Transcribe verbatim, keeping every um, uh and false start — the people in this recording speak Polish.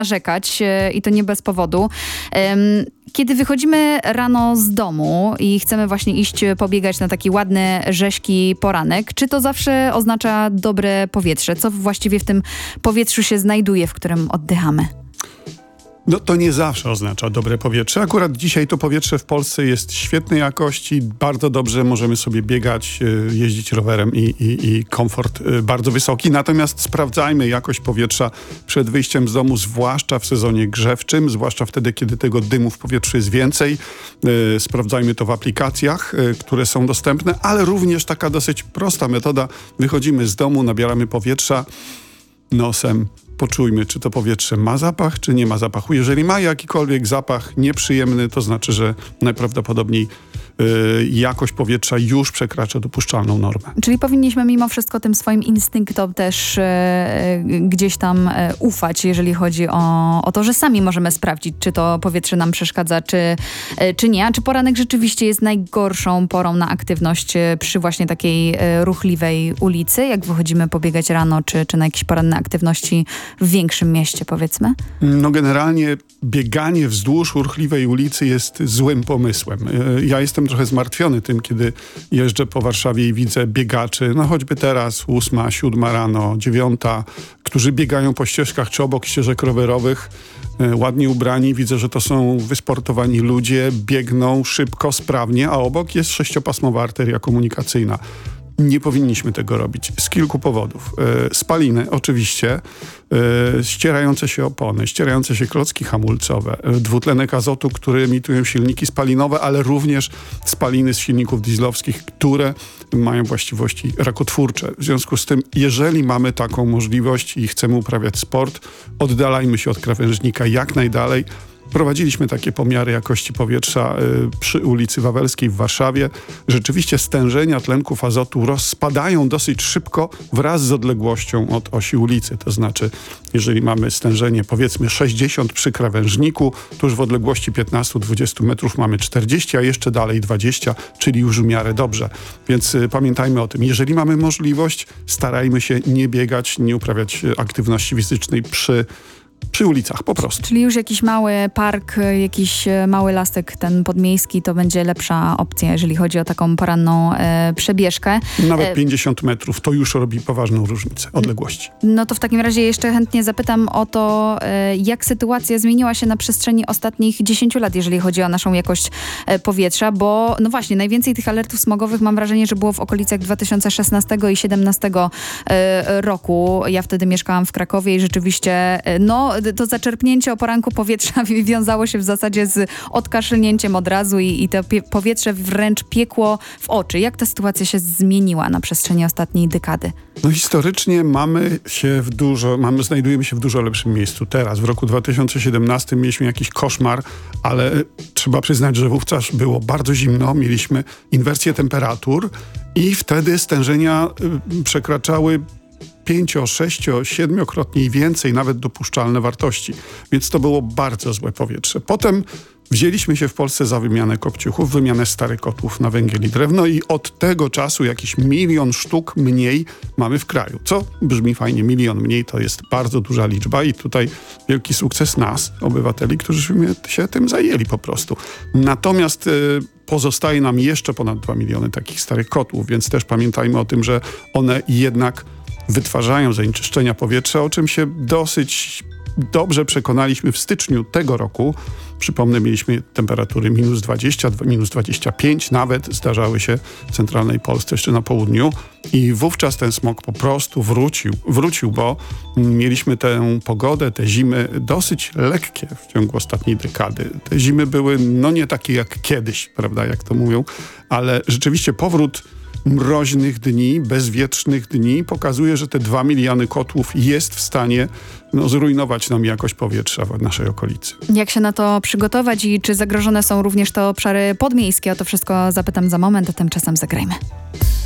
narzekać e, i to nie bez powodu. Em, Kiedy wychodzimy rano z domu i chcemy właśnie iść pobiegać na taki ładny, rzeźki poranek, czy to zawsze oznacza dobre powietrze? Co właściwie w tym powietrzu się znajduje, w którym oddychamy? No to nie zawsze oznacza dobre powietrze. Akurat dzisiaj to powietrze w Polsce jest świetnej jakości. Bardzo dobrze możemy sobie biegać, jeździć rowerem i, i, i komfort bardzo wysoki. Natomiast sprawdzajmy jakość powietrza przed wyjściem z domu, zwłaszcza w sezonie grzewczym, zwłaszcza wtedy, kiedy tego dymu w powietrzu jest więcej. Sprawdzajmy to w aplikacjach, które są dostępne, ale również taka dosyć prosta metoda. Wychodzimy z domu, nabieramy powietrza nosem. Poczujmy, czy to powietrze ma zapach, czy nie ma zapachu. Jeżeli ma jakikolwiek zapach nieprzyjemny, to znaczy, że najprawdopodobniej y, jakość powietrza już przekracza dopuszczalną normę. Czyli powinniśmy mimo wszystko tym swoim instynktom też y, gdzieś tam y, ufać, jeżeli chodzi o, o to, że sami możemy sprawdzić, czy to powietrze nam przeszkadza, czy, y, czy nie. A czy poranek rzeczywiście jest najgorszą porą na aktywność y, przy właśnie takiej y, ruchliwej ulicy, jak wychodzimy pobiegać rano, czy, czy na jakieś poranne aktywności w większym mieście, powiedzmy? No generalnie bieganie wzdłuż urchliwej ulicy jest złym pomysłem. Ja jestem trochę zmartwiony tym, kiedy jeżdżę po Warszawie i widzę biegaczy, no choćby teraz ósma, siódma rano, dziewiąta, którzy biegają po ścieżkach czy obok ścieżek rowerowych, ładnie ubrani. Widzę, że to są wysportowani ludzie, biegną szybko, sprawnie, a obok jest sześciopasmowa arteria komunikacyjna. Nie powinniśmy tego robić z kilku powodów. E, spaliny oczywiście, e, ścierające się opony, ścierające się klocki hamulcowe, e, dwutlenek azotu, który emitują silniki spalinowe, ale również spaliny z silników dieslowskich, które mają właściwości rakotwórcze. W związku z tym, jeżeli mamy taką możliwość i chcemy uprawiać sport, oddalajmy się od krawężnika jak najdalej. Prowadziliśmy takie pomiary jakości powietrza y, przy ulicy Wawelskiej w Warszawie. Rzeczywiście stężenia tlenków azotu rozpadają dosyć szybko wraz z odległością od osi ulicy. To znaczy, jeżeli mamy stężenie powiedzmy sześćdziesiąt przy krawężniku, to już w odległości piętnaście do dwudziestu metrów mamy czterdzieści, a jeszcze dalej dwadzieścia, czyli już w miarę dobrze. Więc y, pamiętajmy o tym. Jeżeli mamy możliwość, starajmy się nie biegać, nie uprawiać y, aktywności fizycznej przy Przy ulicach, po prostu. Czyli już jakiś mały park, jakiś mały lasek ten podmiejski to będzie lepsza opcja, jeżeli chodzi o taką poranną e, przebieżkę. Nawet e, pięćdziesiąt metrów to już robi poważną różnicę odległości. No to w takim razie jeszcze chętnie zapytam o to, e, jak sytuacja zmieniła się na przestrzeni ostatnich dziesięciu lat, jeżeli chodzi o naszą jakość e, powietrza, bo no właśnie, najwięcej tych alertów smogowych mam wrażenie, że było w okolicach dwa tysiące szesnastego i dwa tysiące siedemnastego e, roku. Ja wtedy mieszkałam w Krakowie i rzeczywiście e, no to zaczerpnięcie o poranku powietrza wiązało się w zasadzie z odkaszlnięciem od razu i, i to pie- powietrze wręcz piekło w oczy. Jak ta sytuacja się zmieniła na przestrzeni ostatniej dekady? No historycznie mamy się w dużo, mamy, znajdujemy się w dużo lepszym miejscu teraz. W roku dwa tysiące siedemnastym mieliśmy jakiś koszmar, ale trzeba przyznać, że wówczas było bardzo zimno, mieliśmy inwersję temperatur i wtedy stężenia y, przekraczały pięcio, sześcio, siedmiokrotnie i więcej nawet dopuszczalne wartości. Więc to było bardzo złe powietrze. Potem wzięliśmy się w Polsce za wymianę kopciuchów, wymianę starych kotłów na węgiel i drewno i od tego czasu jakiś milion sztuk mniej mamy w kraju. Co brzmi fajnie, milion mniej to jest bardzo duża liczba i tutaj wielki sukces nas, obywateli, którzy się tym zajęli po prostu. Natomiast y, pozostaje nam jeszcze ponad dwa miliony takich starych kotłów, więc też pamiętajmy o tym, że one jednak wytwarzają zanieczyszczenia powietrza, o czym się dosyć dobrze przekonaliśmy w styczniu tego roku. Przypomnę, mieliśmy temperatury minus dwadzieścia, minus dwadzieścia pięć, nawet zdarzały się w centralnej Polsce, jeszcze na południu. I wówczas ten smog po prostu wrócił, wrócił, bo mieliśmy tę pogodę, te zimy dosyć lekkie w ciągu ostatniej dekady. Te zimy były no nie takie jak kiedyś, prawda, jak to mówią, ale rzeczywiście powrót mroźnych dni, bezwietrznych dni pokazuje, że te dwa miliony kotłów jest w stanie no, zrujnować nam jakość powietrza w naszej okolicy. Jak się na to przygotować i czy zagrożone są również te obszary podmiejskie? O to wszystko zapytam za moment, a tymczasem zagrajmy.